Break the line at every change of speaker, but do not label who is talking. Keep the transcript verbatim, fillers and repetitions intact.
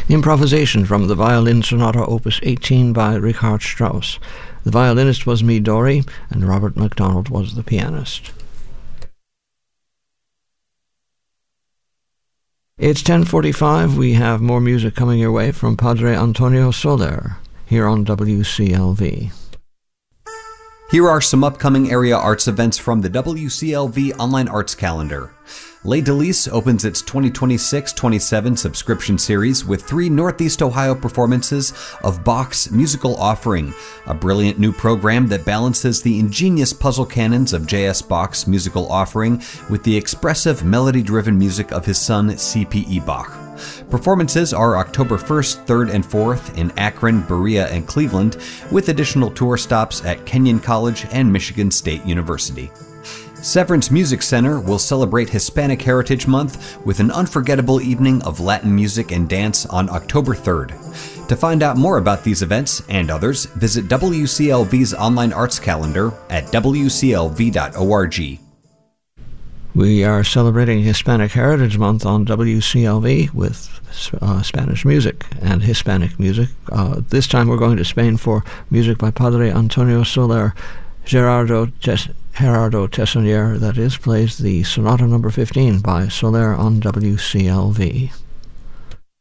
Improvisation from the Violin Sonata Opus eighteen by Richard Strauss. The violinist was Midori, and Robert MacDonald was the pianist. It's ten forty-five. We have more music coming your way from Padre Antonio Soler here on W C L V.
Here are some upcoming area arts events from the W C L V Online Arts Calendar. Les Delys opens its twenty twenty-six twenty-seven subscription series with three Northeast Ohio performances of Bach's Musical Offering, a brilliant new program that balances the ingenious puzzle canons of J S Bach's Musical Offering with the expressive melody-driven music of his son C P E Bach. Performances are October first, third, and fourth in Akron, Berea, and Cleveland, with additional tour stops at Kenyon College and Michigan State University. Severance Music Center will celebrate Hispanic Heritage Month with an unforgettable evening of Latin music and dance on October third. To find out more about these events and others, visit W C L V's online arts calendar at w c l v dot org.
We are celebrating Hispanic Heritage Month on W C L V with uh, Spanish music and Hispanic music. Uh, this time we're going to Spain for music by Padre Antonio Soler. Gerardo, Tes- Gerardo Tessonier, that is, plays the Sonata number fifteen by Soler on W C L V.